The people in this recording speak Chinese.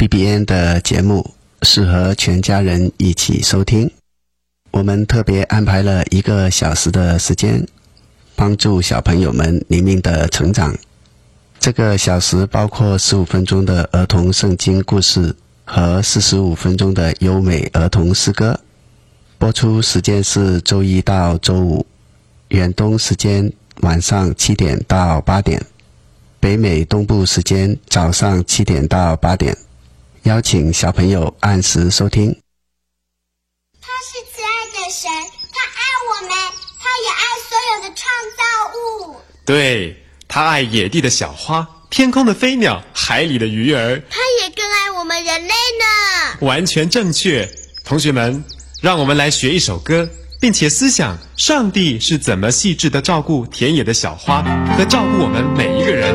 BBN 的节目，适合全家人一起收听。我们特别安排了1个小时的时间，帮助小朋友们灵命的成长。这个小时包括15分钟的儿童圣经故事和45分钟的优美儿童诗歌。播出时间是周一到周五，远东时间晚上7点到8点，北美东部时间早上7点到8点。邀请小朋友按时收听。 他是慈爱的神，他爱我们，他也爱所有的创造物。 对，他爱野地的小花，天空的飞鸟，海里的鱼儿。 他也更爱我们人类呢。 完全正确。同学们，让我们来学一首歌，并且思想上帝是怎么细致地照顾田野的小花和照顾我们每一个人。